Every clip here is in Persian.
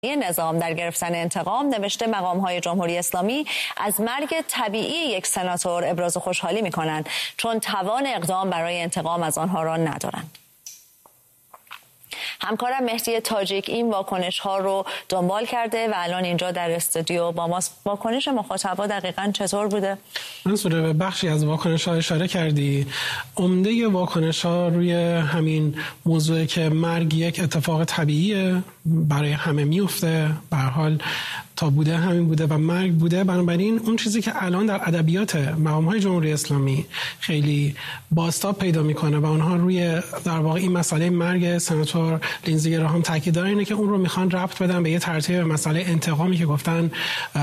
نظام در گرفتن انتقام نوشته مقام‌های جمهوری اسلامی از مرگ طبیعی یک سناتور ابراز خوشحالی می‌کنند چون توان اقدام برای انتقام از آنها را ندارند. همکارم مهدی تاجیک این واکنش‌ها رو دنبال کرده و الان اینجا در استودیو با ماست. واکنش مخاطبا دقیقاً چطور بوده؟ منصوره به بخشی از واکنش‌ها اشاره کردی. عمده واکنش‌ها روی همین موضوع که مرگ یک اتفاق طبیعیه، برای همه میفته، به هر حال تا بوده همین بوده و مرگ بوده. بنابراین اون چیزی که الان در ادبیات مقام‌های جمهوری اسلامی خیلی بازتاب پیدا میکنه و اونها روی در واقع این مسئله مرگ سناتور لینزی گراهام تاکید دارن اینه که اون رو میخوان ربط بدن به یه ترتیب مسئله انتقامی که گفتن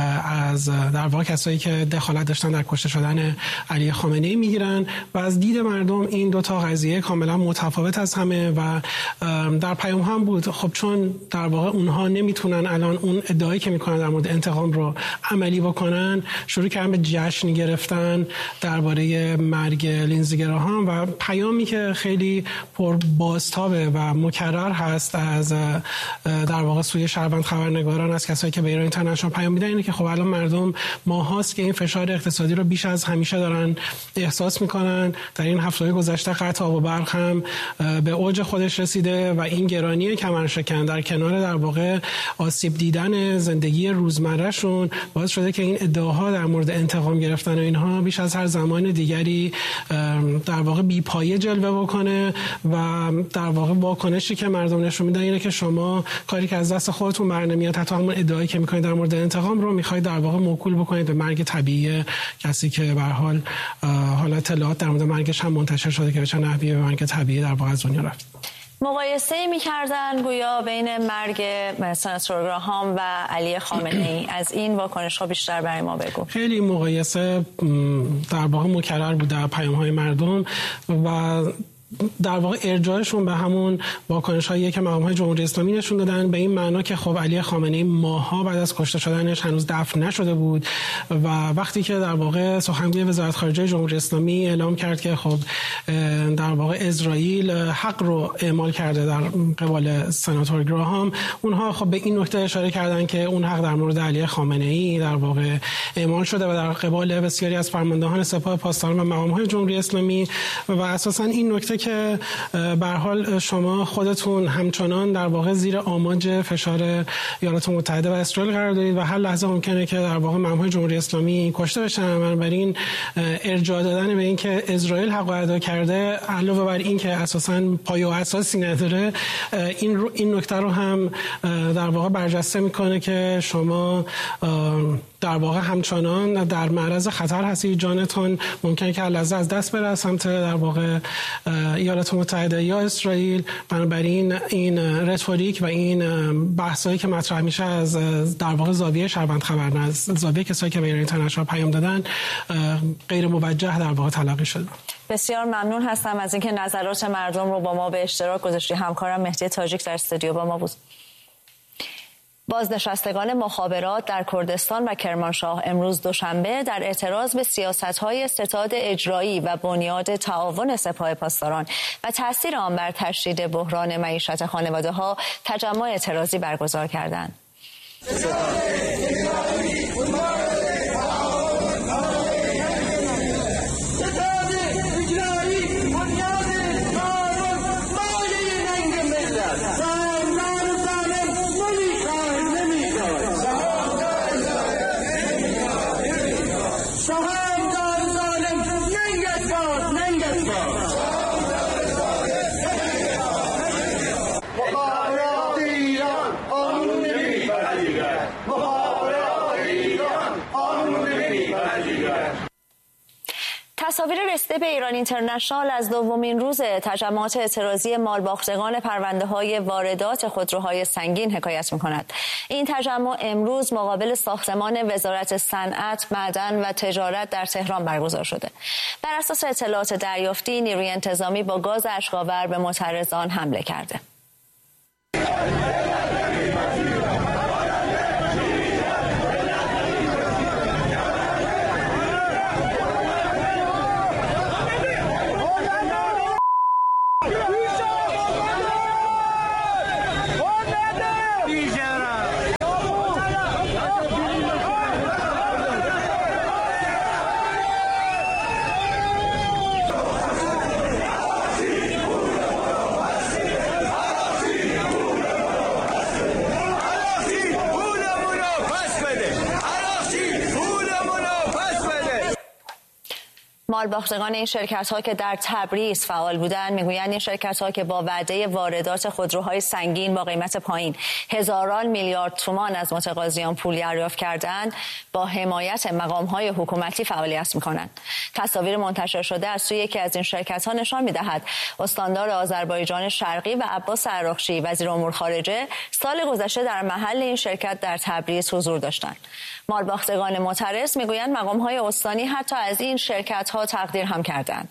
از در واقع کسایی که دخالت داشتن در کشته شدن علی خامنه‌ای میگیرن و از دید مردم این دو تا قضیه کاملا متفاوت از همه و در پیام هم بود. خب چون در واقع اونها نمیتونن الان اون ادعایی که میکنن در مورد انتقام رو عملی بکنن، شروع کردن به جشن گرفتن درباره مرگ لینزی گراهام و پیامی که خیلی پر بازتابه و مکرر هست از در واقع سوی شهروند خبرنگاران، از کسایی که به ایران اینترنشنال پیام میدن، اینه که خب الان مردم ماهاست که این فشار اقتصادی رو بیش از همیشه دارن احساس میکنن. در این هفته‌های گذشته قطع آب و برق هم به اوج خودش رسیده و این گرانی کمرشکن در کنار در واقع آسیب دیدن زندگی روزمرهشون باعث شده که این ادعاها در مورد انتقام گرفتن و اینها بیش از هر زمان دیگری در واقع بی‌پایه جلوه بکنه و در واقع واکنشی که مردم نشون میدن اینه که شما کاری که از دست خودتون برنمیاد، حتی همون ادعایی که میکنید در مورد انتقام رو میخواید در واقع موکول بکنید به مرگ طبیعی کسی که به هر حال حالا اطلاعات در مورد مرگش هم منتشر شده که به چه نحوی به مرگ طبیعی در واقع از دنیا رفت. مقایسه می‌کردن گویا بین مرگ سناتور گراهام و علی خامنه‌ای. از این واکنش‌ها بیشتر برای ما بگو. خیلی مقایسه در واقع مکرر بود در پیام‌های مردم و در واقع ارجاعشون به همون واکنش‌هایی که مقام‌های جمهوری اسلامی نشون دادن، به این معنا که خب علی خامنه‌ای ماه‌ها بعد از کشته شدنش هنوز دفن نشده بود و وقتی که در واقع سخنگوی وزارت خارجه جمهوری اسلامی اعلام کرد که خب در واقع اسرائیل حق رو اعمال کرده در قبال سناتور گراهام، اونها خب به این نکته اشاره کردن که اون حق در مورد علی خامنه‌ای در واقع اعمال شده و در قبال بسیاری از فرماندهان سپاه پاسداران و مقام‌های جمهوری اسلامی و اساساً این نکته که به هر حال شما خودتون همچنان در واقع زیر آماج فشار ایالات متحده و اسرائیل قرار دارید و هر لحظه ممکنه که در واقع مقام‌های جمهوری اسلامی کشته بشن. بنابراین ارجاع دادن به این که اسرائیل حق ادا کرده علاوه بر این که اساساً پایه و اساسی نداره، این نکته رو هم در واقع برجسته میکنه که شما در واقع همچنان در معرض خطر هستید. جانتون ممکنه که لحظه از دست بره از سمت در واقع ایالات متحده یا اسرائیل. بنابراین این رتوریک و این بحثایی که مطرح میشه از در واقع زاویه شهروند خبرنگار، از زاویه کسایی که به ایران اینترنشنال پیام دادن، غیر موجه در واقع تلقی شده. بسیار ممنون هستم از اینکه نظرات مردم رو با ما به اشتراک گذاشتی. همکارم مهدی تاجیک در استودیو با ما بود. بازنشستگان مخابرات در کردستان و کرمانشاه امروز دوشنبه در اعتراض به سیاست‌های ستاد اجرایی و بنیاد تعاون سپاه پاسداران و تاثیر آن بر تشدید بحران معیشت خانواده‌ها تجمع اعتراضی برگزار کردند. تصاویر رسیده به ایران اینترنشنال از دومین روز تجمعات اعتراضی مالباختگان پرونده‌های واردات خودروهای سنگین حکایت می‌کند. این تجمع امروز مقابل ساختمان وزارت صنعت، معدن و تجارت در تهران برگزار شده. بر اساس اطلاعات دریافتی، نیروی انتظامی با گاز اشک‌آور به معترضان حمله کرده. مالباختگان این شرکت‌ها که در تبریز فعال بودند میگویند این شرکت‌ها که با وعده واردات خودروهای سنگین با قیمت پایین هزاران میلیارد تومان از متقاضیان پول دریافت کردند، با حمایت مقام‌های حکومتی فعالیت می‌کنند. تصاویر منتشر شده از سوی یکی از این شرکت‌ها نشان می‌دهد استاندار آذربایجان شرقی و عباس عراقچی وزیر امور خارجه سال گذشته در محل این شرکت در تبریز حضور داشتند. مالباختگان معترض میگویند مقام‌های استانی حتی از این شرکت‌ها تقدیر هم کردند.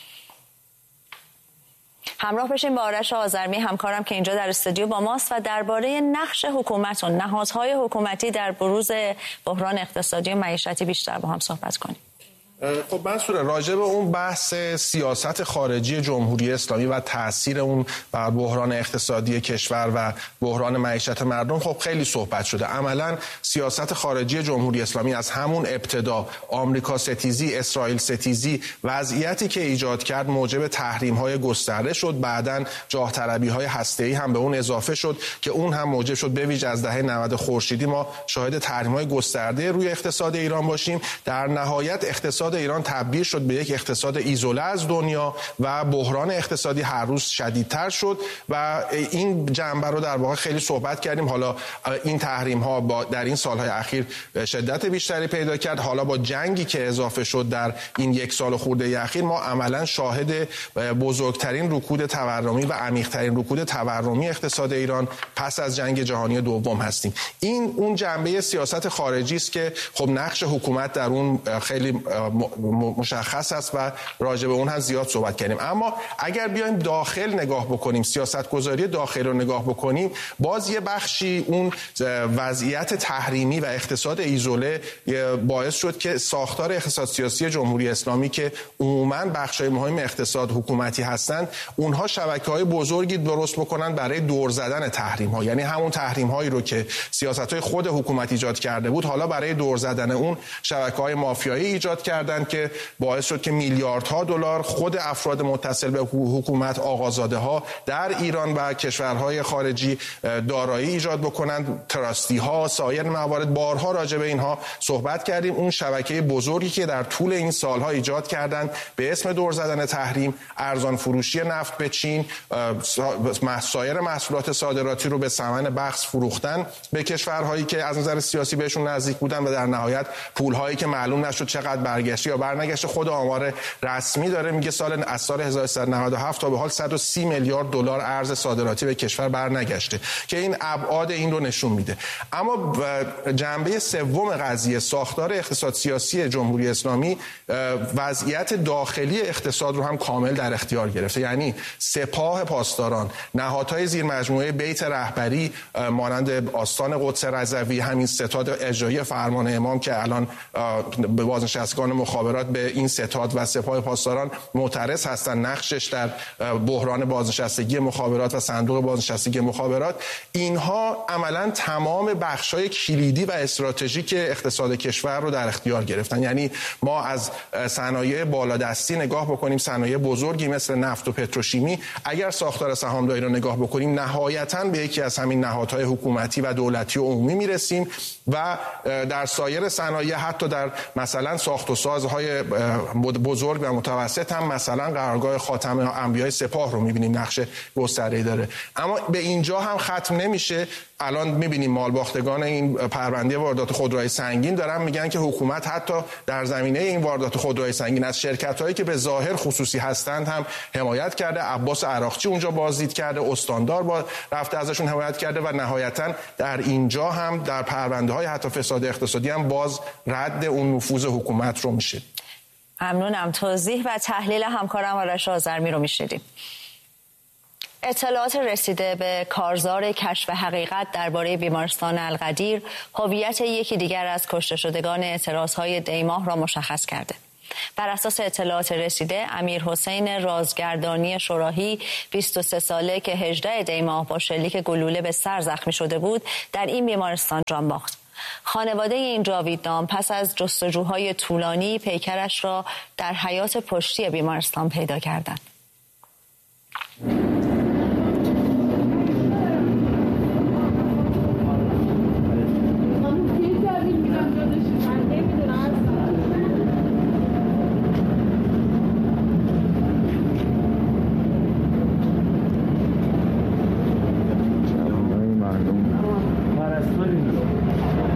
همراه بشین با آرش آذرمی همکارم که اینجا در استودیو با ماست و درباره نقش حکومت و نهادهای حکومتی در بروز بحران اقتصادی و معیشتی بیشتر با هم صحبت کنیم. خب منصور، راجع به اون بحث سیاست خارجی جمهوری اسلامی و تاثیر اون بر بحران اقتصادی کشور و بحران معیشت مردم خب خیلی صحبت شده. عملاً سیاست خارجی جمهوری اسلامی از همون ابتدا آمریکا ستیزی، اسرائیل ستیزی، وضعیتی که ایجاد کرد موجب تحریم‌های گسترده شد. بعداً جاه طلبی‌های هسته‌ای هم به اون اضافه شد که اون هم موجب شد به ویژه از دهه 90 خورشیدی ما شاهد تحریم‌های گسترده روی اقتصاد ایران باشیم. در نهایت اقتصاد ایران تبدیل شد به یک اقتصاد ایزوله از دنیا و بحران اقتصادی هر روز شدیدتر شد و این جنبه رو در واقع خیلی صحبت کردیم. حالا این تحریم ها در این سالهای اخیر شدت بیشتری پیدا کرد. حالا با جنگی که اضافه شد در این یک سال خورده اخیر ما عملا شاهد بزرگترین رکود تورمی و عمیق‌ترین رکود تورمی اقتصاد ایران پس از جنگ جهانی دوم هستیم. این اون جنبه سیاست خارجی است که خب نقش حکومت در اون خیلی مشخص است و راجع به اون هم زیاد صحبت کردیم. اما اگر بیایم داخل نگاه بکنیم، سیاستگذاری داخل رو نگاه بکنیم، باز یه بخشی اون وضعیت تحریمی و اقتصاد ایزوله باعث شد که ساختار اقتصاد سیاسی جمهوری اسلامی که عموماً بخشای مهم اقتصاد حکومتی هستند، اونها شبکه‌های بزرگی درست بکنن برای دور زدن تحریم‌ها. یعنی همون تحریم‌هایی رو که سیاست‌های خود حکومت ایجاد کرده بود، حالا برای دور زدن اون شبکه‌های مافیایی ایجاد کردند که باعث شد که میلیاردها دلار خود افراد متصل به حکومت، آقازاده‌ها در ایران و کشورهای خارجی دارایی ایجاد بکنند. تراستی‌ها، سایر موارد، بارها راجع به اینها صحبت کردیم. اون شبکه بزرگی که در طول این سالها ایجاد کردند به اسم دور زدن تحریم، ارزان فروشی نفت به چین، سایر محصولات صادراتی رو به ثمن بخس فروختن به کشورهایی که از نظر سیاسی بهشون نزدیک بودن و در نهایت پول‌هایی که معلوم نشد چقدر برگشته یا برنگشته. خود آمار رسمی داره میگه از سال 1397 تا به حال 130 میلیارد دلار ارز صادراتی به کشور برنگشته که این ابعاد این رو نشون میده. اما جنبه سوم قضیه، ساختار اقتصاد سیاسی جمهوری اسلامی، وضعیت داخلی اقتصاد رو هم کامل در اختیار گرفته. یعنی سپاه پاسداران، نهادهای زیر مجموعه بیت رهبری مانند آستان قدس رضوی، همین ستاد اجرایی فرمان امام که الان به بازنشستگان مخابرات به این ستاد و سپاه پاسداران معترض هستند، نقشش در بحران بازنشستگی مخابرات و صندوق بازنشستگی مخابرات، اینها عملاً تمام بخشای کلیدی و استراتژیک اقتصاد کشور رو در اختیار گرفتن. یعنی ما از صنایع بالادستی نگاه بکنیم، صنایع بزرگی مثل نفت و پتروشیمی، اگر ساختار سهامداری رو نگاه بکنیم نهایتاً به یکی از همین نهادهای حکومتی و دولتی و عمومی میرسیم و در سایر صنایع حتی در مثلا ساخت و سازهای بزرگ و متوسط هم مثلا قرارگاه خاتم انبیاء سپاه رو می‌بینیم نقش گسترده‌ای داره. اما به اینجا هم ختم نمیشه. الان می‌بینیم مالباختگان این پرونده واردات خودروهای سنگین دارن میگن که حکومت حتی در زمینه این واردات خودروهای سنگین از شرکت‌هایی که به ظاهر خصوصی هستند هم حمایت کرده. عباس عراقچی اونجا بازدید کرده، استاندار با رفته ازشون حمایت کرده و نهایتاً در اینجا هم در پرونده‌های حتی فساد اقتصادی هم باز رد اون نفوذ حکومت رو میشه. ممنونم. توضیح و تحلیل همکارم آرش آذرمی رو میشنیدیم. اطلاعات رسیده به کارزار کشف حقیقت درباره بیمارستان القدیر هویت یکی دیگر از کشته شدگان اعتراضهای دیماه را مشخص کرده. بر اساس اطلاعات رسیده امیرحسین رازگردانی شراحی 23 ساله که 18 دیماه با شلیک گلوله به سر زخمی شده بود در این بیمارستان جان باخت. خانواده این جاویدنام پس از جستجوهای طولانی پیکرش را در حیاط پشتی بیمارستان پیدا کردند.